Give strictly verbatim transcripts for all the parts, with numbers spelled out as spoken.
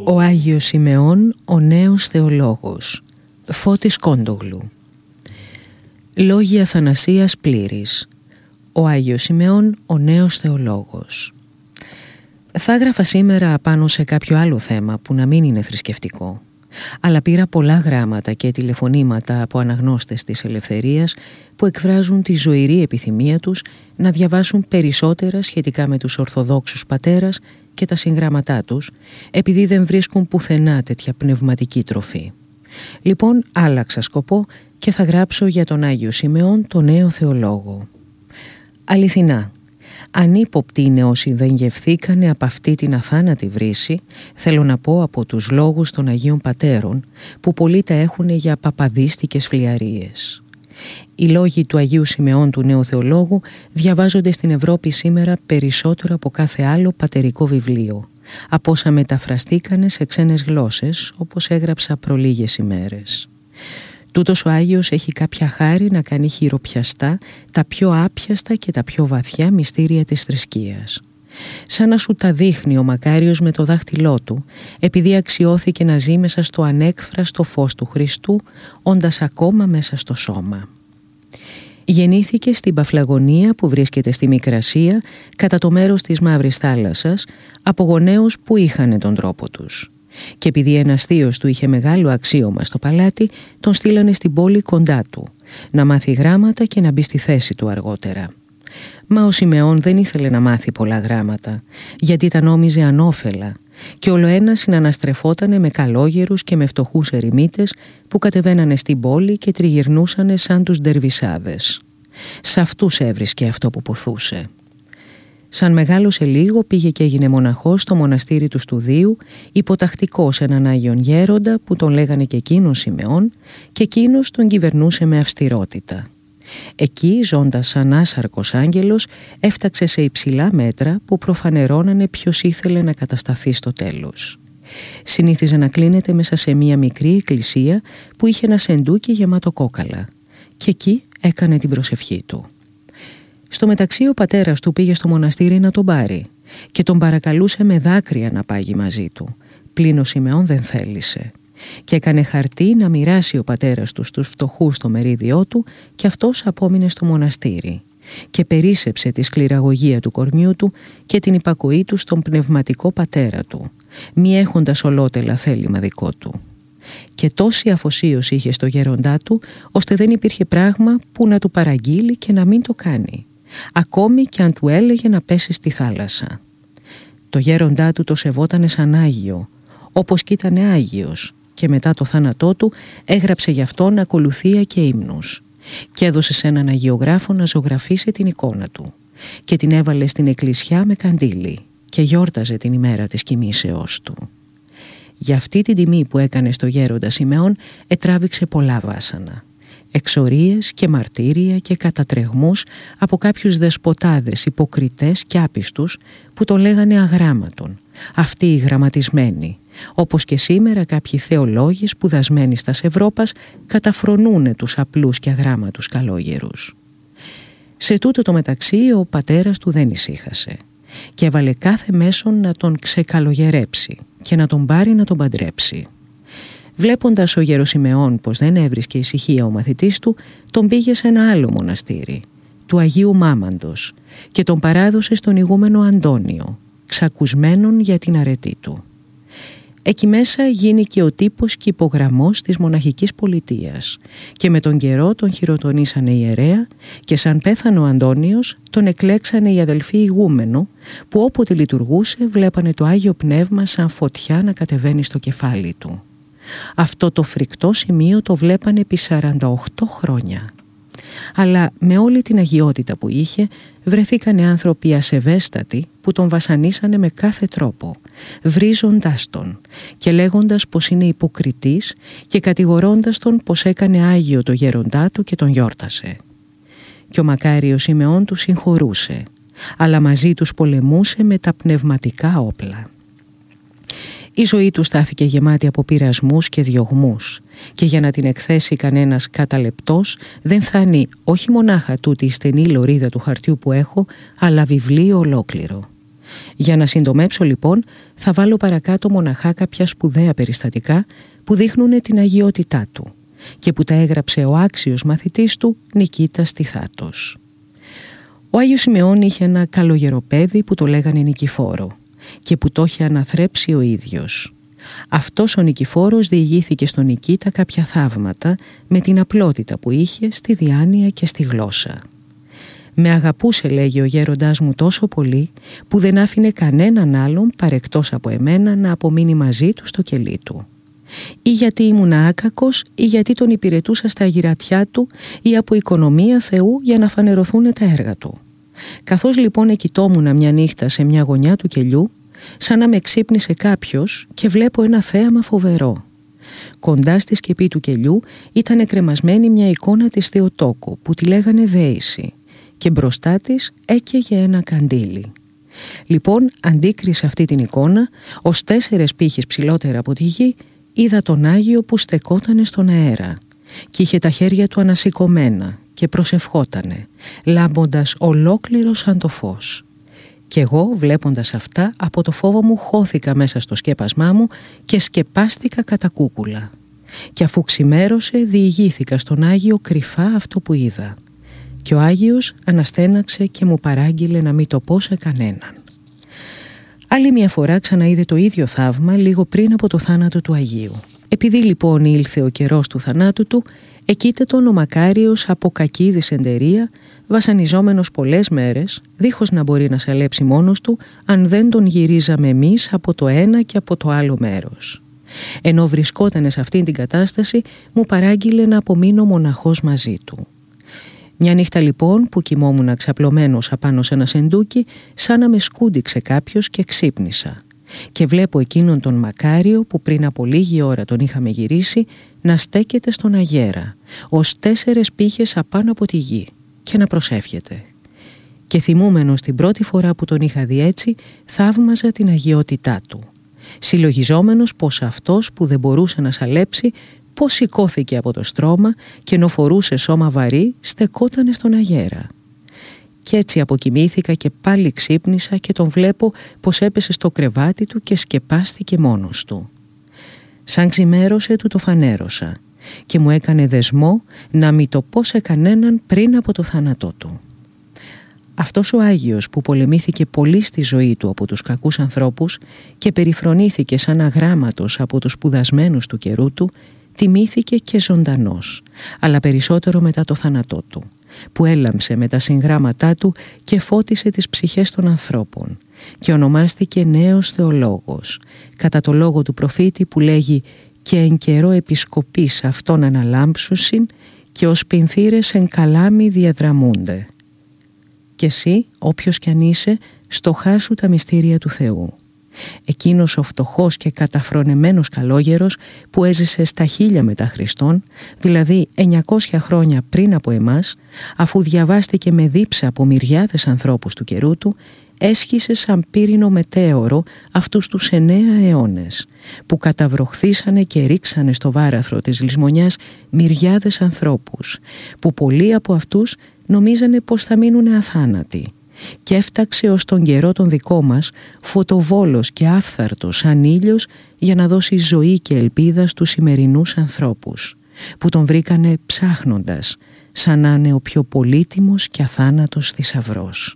Ο Άγιος Σιμεών, ο νέος θεολόγος. Φώτης Κόντογλου. Λόγοι Αθανασίας Πλήρης. Ο Άγιος Σιμεών, ο νέος θεολόγος. Θα έγραφα σήμερα πάνω σε κάποιο άλλο θέμα που να μην είναι θρησκευτικό. Αλλά πήρα πολλά γράμματα και τηλεφωνήματα από αναγνώστες της ελευθερίας που εκφράζουν τη ζωηρή επιθυμία τους να διαβάσουν περισσότερα σχετικά με τους Ορθοδόξους πατέρας και τα συγγράμματά τους, επειδή δεν βρίσκουν πουθενά τέτοια πνευματική τροφή. Λοιπόν, άλλαξα σκοπό και θα γράψω για τον Άγιο Σιμεών, τον νέο θεολόγο. Αληθινά, ανύποπτοι είναι όσοι δεν γευθήκανε από αυτή την αθάνατη βρύση, θέλω να πω από τους λόγους των Αγίων Πατέρων, που πολλοί τα έχουν για παπαδίστικες φλιαρίες. Οι λόγοι του Αγίου Σιμεών του νέου θεολόγου διαβάζονται στην Ευρώπη σήμερα περισσότερο από κάθε άλλο πατερικό βιβλίο, από όσα μεταφραστήκανε σε ξένες γλώσσες, όπως έγραψα προλίγες ημέρες. Τούτος ο Άγιος έχει κάποια χάρη να κάνει χειροπιαστά τα πιο άπιαστα και τα πιο βαθιά μυστήρια της θρησκείας. Σαν να σου τα δείχνει ο μακάριος με το δάχτυλό του, επειδή αξιώθηκε να ζει μέσα στο ανέκφραστο φως του Χριστού, όντας ακόμα μέσα στο σώμα. Γεννήθηκε στην Παφλαγωνία που βρίσκεται στη Μικρασία, κατά το μέρος της Μαύρης Θάλασσας, από γονέους που είχαν τον τρόπο τους. Και επειδή ένας θείος του είχε μεγάλο αξίωμα στο παλάτι, τον στείλανε στην πόλη κοντά του, να μάθει γράμματα και να μπει στη θέση του αργότερα. Μα ο Σιμεών δεν ήθελε να μάθει πολλά γράμματα, γιατί τα νόμιζε ανώφελα και ολοένα συναναστρεφότανε με καλόγερους και με φτωχούς ερημίτες που κατεβαίνανε στην πόλη και τριγυρνούσανε σαν τους ντερβισάδες. Σ' αυτούς έβρισκε αυτό που ποθούσε. Σαν μεγάλωσε λίγο πήγε και έγινε μοναχός στο μοναστήρι του Στουδίου, υποτακτικός σε έναν Άγιον Γέροντα που τον λέγανε και εκείνον Σιμεών, και εκείνος τον κυβερνούσε με αυστηρότητα. Εκεί, ζώντας σαν άσαρκος άγγελος, έφταξε σε υψηλά μέτρα που προφανερώνανε ποιος ήθελε να κατασταθεί στο τέλος. Συνήθιζε να κλείνεται μέσα σε μία μικρή εκκλησία που είχε ένα σεντούκι γεμάτο κόκαλα, και εκεί έκανε την προσευχή του. Στο μεταξύ ο πατέρας του πήγε στο μοναστήρι να τον πάρει και τον παρακαλούσε με δάκρυα να πάγει μαζί του, πλην ο Σιμεών δεν θέλησε. Και έκανε χαρτί να μοιράσει ο πατέρας του στους φτωχούς το μερίδιό του και αυτός απόμεινε στο μοναστήρι και περίσσεψε τη σκληραγωγία του κορμιού του και την υπακοή του στον πνευματικό πατέρα του, μη έχοντας ολότελα θέλημα δικό του. Και τόση αφοσίωση είχε στο γέροντά του, ώστε δεν υπήρχε πράγμα που να του παραγγείλει και να μην το κάνει, ακόμη και αν του έλεγε να πέσει στη θάλασσα. Το γέροντά του το σεβότανε σαν Άγιο, όπως κι ήτανε Άγιος, και μετά το θάνατό του έγραψε γι' αυτόν ακολουθία και ύμνους και έδωσε σε έναν αγιογράφο να ζωγραφίσει την εικόνα του και την έβαλε στην εκκλησιά με καντήλι και γιόρταζε την ημέρα της κοιμήσεώς του. Για αυτή την τιμή που έκανε στο γέροντα Σιμεών ετράβηξε πολλά βάσανα, εξορίες και μαρτύρια και κατατρεγμούς από κάποιους δεσποτάδες υποκριτές και άπιστους που τον λέγανε αγράμματον, αυτοί οι γραμματισμένοι, όπως και σήμερα κάποιοι θεολόγοι σπουδασμένοι στας Ευρώπας καταφρονούνε τους απλούς και αγράμματους καλόγερους. Σε τούτο το μεταξύ ο πατέρας του δεν ησύχασε και έβαλε κάθε μέσον να τον ξεκαλογερέψει και να τον πάρει να τον παντρέψει. Βλέποντας ο Γεροσιμεών πως δεν έβρισκε ησυχία ο μαθητής του, τον πήγε σε ένα άλλο μοναστήρι, του Αγίου Μάμαντος, και τον παράδωσε στον ηγούμενο Αντώνιο, ξακουσμένον για την αρετή του. Εκεί μέσα γίνηκε ο τύπος και υπογραμμός της μοναχικής πολιτείας και με τον καιρό τον χειροτονήσανε ιερέα και σαν πέθανε ο Αντώνιος τον εκλέξανε οι αδελφοί ηγούμενο που όποτε λειτουργούσε βλέπανε το Άγιο Πνεύμα σαν φωτιά να κατεβαίνει στο κεφάλι του. Αυτό το φρικτό σημείο το βλέπανε επί σαράντα οκτώ χρόνια. Αλλά με όλη την αγιότητα που είχε βρεθήκανε άνθρωποι ασεβέστατοι που τον βασανίσανε με κάθε τρόπο, βρίζοντάς τον και λέγοντας πως είναι υποκριτής και κατηγορώντας τον πως έκανε άγιο το γέροντά του και τον γιόρτασε. Και ο μακάριος Σιμεών του συγχωρούσε, αλλά μαζί τους πολεμούσε με τα πνευματικά όπλα. Η ζωή του στάθηκε γεμάτη από πειρασμούς και διωγμούς και για να την εκθέσει κανένας καταλεπτός δεν φθάνει όχι μονάχα τούτη η στενή λωρίδα του χαρτιού που έχω, αλλά βιβλίο ολόκληρο. Για να συντομέψω λοιπόν, θα βάλω παρακάτω μοναχά κάποια σπουδαία περιστατικά που δείχνουν την αγιότητά του και που τα έγραψε ο άξιος μαθητής του Νικήτας Τιθάτος. Ο Άγιος Σημεών είχε ένα καλογεροπέδι που το λέγανε Νικηφόρο και που το είχε αναθρέψει ο ίδιος. Αυτός ο Νικηφόρος διηγήθηκε στον Νικήτα κάποια θαύματα με την απλότητα που είχε στη διάνοια και στη γλώσσα. «Με αγαπούσε», λέγει ο γέροντάς μου, τόσο πολύ που δεν άφηνε κανέναν άλλον παρεκτός από εμένα να απομείνει μαζί του στο κελί του. Ή γιατί ήμουν άκακος ή γιατί τον υπηρετούσα στα γυρατιά του ή από οικονομία Θεού για να φανερωθούν τα έργα του. Καθώς λοιπόν εκοιτόμουν μια νύχτα σε μια γωνιά του κελιού, σαν να με ξύπνησε κάποιος και βλέπω ένα θέαμα φοβερό. Κοντά στη σκεπή του κελιού ήταν εκρεμασμένη μια εικόνα της Θεοτόκου που τη λέγανε Δέηση και μπροστά της έκαιγε ένα καντήλι. Λοιπόν, αντίκρισα αυτή την εικόνα, ως τέσσερες πύχες ψηλότερα από τη γη, είδα τον Άγιο που στεκότανε στον αέρα και είχε τα χέρια του ανασηκωμένα και προσευχότανε, λάμποντας ολόκληρο σαν το φως. Κι εγώ, βλέποντας αυτά, από το φόβο μου χώθηκα μέσα στο σκέπασμά μου και σκεπάστηκα κατά κούκουλα. Και αφού ξημέρωσε, διηγήθηκα στον Άγιο κρυφά αυτό που είδα. Και ο Άγιος αναστέναξε και μου παράγγειλε να μην το πω σε κανέναν. Άλλη μια φορά ξαναείδε το ίδιο θαύμα λίγο πριν από το θάνατο του Αγίου. Επειδή λοιπόν ήλθε ο καιρός του θανάτου του, εκεῖτε τον ο Μακάριος από κακή δυσεντερία, βασανιζόμενος πολλές μέρες, δίχως να μπορεί να σαλέψει μόνος του, αν δεν τον γυρίζαμε εμείς από το ένα και από το άλλο μέρος. Ενώ βρισκότανε σε αυτήν την κατάσταση, μου παράγγειλε να απομείνω μοναχός μαζί του. Μια νύχτα λοιπόν που κοιμόμουν ξαπλωμένος απάνω σε ένα σεντούκι, σαν να με σκούντιξε κάποιος και ξύπνησα. Και βλέπω εκείνον τον Μακάριο που πριν από λίγη ώρα τον είχαμε γυρίσει να στέκεται στον αγέρα, ως τέσσερες πύχες απάνω από τη γη και να προσεύχεται. Και θυμούμενος την πρώτη φορά που τον είχα δει έτσι, θαύμαζα την αγιότητά του. Συλλογιζόμενος πως αυτός που δεν μπορούσε να σαλέψει, πως σηκώθηκε από το στρώμα και ενώ φορούσε σώμα βαρύ, στεκότανε στον αγέρα. Κι έτσι αποκοιμήθηκα και πάλι ξύπνησα και τον βλέπω πως έπεσε στο κρεβάτι του και σκεπάστηκε μόνος του. Σαν ξημέρωσε του το φανέρωσα και μου έκανε δεσμό να μην το πω σε κανέναν πριν από το θάνατό του. Αυτός ο Άγιος που πολεμήθηκε πολύ στη ζωή του από τους κακούς ανθρώπους και περιφρονήθηκε σαν αγράμματος από τους σπουδασμένους του καιρού του, τιμήθηκε και ζωντανός, αλλά περισσότερο μετά το θάνατό του, που έλαμψε με τα συγγράμματά του και φώτισε τις ψυχές των ανθρώπων και ονομάστηκε νέος θεολόγος, κατά το λόγο του προφήτη που λέγει «και εν καιρό επισκοπής αυτόν αναλάμψουσιν και ως πινθύρες εν καλάμι διαδραμούνται». Και εσύ, όποιος κι αν είσαι, στοχάσου τα μυστήρια του Θεού. Εκείνος ο φτωχός και καταφρονεμένος καλόγερος που έζησε στα χίλια μετά Χριστόν, δηλαδή εννιακόσια χρόνια πριν από εμάς, αφού διαβάστηκε με δίψα από μυριάδες ανθρώπους του καιρού του, έσχισε σαν πύρινο μετέωρο αυτούς τους εννέα αιώνες, που καταβροχθήσανε και ρίξανε στο βάραθρο της λησμονιάς μυριάδες ανθρώπους, που πολλοί από αυτούς νομίζανε πως θα μείνουν αθάνατοι. Και έφταξε ως τον καιρό τον δικό μας, φωτοβόλος και άφθαρτος σαν ήλιος, για να δώσει ζωή και ελπίδα στους σημερινούς ανθρώπους, που τον βρήκανε ψάχνοντας, σαν να είναι ο πιο πολύτιμος και αθάνατος θησαυρός.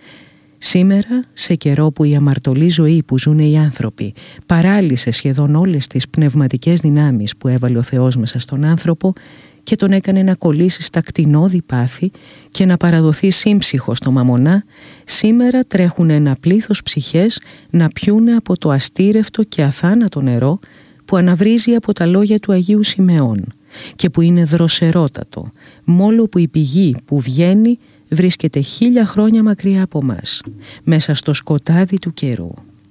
Σήμερα, σε καιρό που η αμαρτωλή ζωή που ζουν οι άνθρωποι παράλυσε σχεδόν όλες τις πνευματικές δυνάμεις που έβαλε ο Θεός μέσα στον άνθρωπο και τον έκανε να κολλήσει στα κτηνώδη πάθη και να παραδοθεί σύμψυχο στο μαμονά, σήμερα τρέχουν ένα πλήθος ψυχές να πιούνε από το αστήρευτο και αθάνατο νερό που αναβρίζει από τα λόγια του Αγίου Σημεών και που είναι δροσερότατο, μόλο που η πηγή που βγαίνει βρίσκεται χίλια χρόνια μακριά από μας, μέσα στο σκοτάδι του καιρού.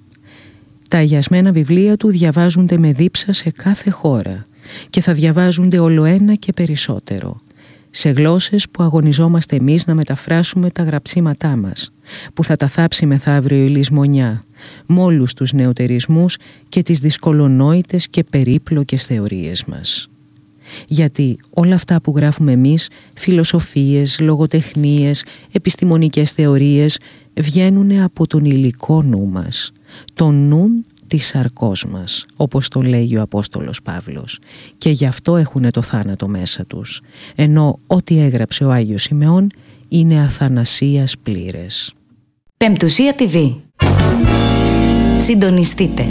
Τα αγιασμένα βιβλία του διαβάζονται με δίψα σε κάθε χώρα και θα διαβάζονται ολοένα και περισσότερο, σε γλώσσες που αγωνιζόμαστε εμείς να μεταφράσουμε τα γραψίματά μας, που θα τα θάψει μεθαύριο η λησμονιά, με όλους τους νεωτερισμούς και τις δυσκολονόητες και περίπλοκες θεωρίες μας. Γιατί όλα αυτά που γράφουμε εμείς, φιλοσοφίες, λογοτεχνίες, επιστημονικές θεωρίες, βγαίνουν από τον υλικό νου μας, το νου της σαρκός μας, όπως το λέει ο Απόστολος Παύλος, και γι' αυτό έχουν το θάνατο μέσα τους, ενώ ό,τι έγραψε ο Άγιος Σημεών είναι αθανασίας πλήρες. Πεμπτουσία τι βι. Συντονιστείτε.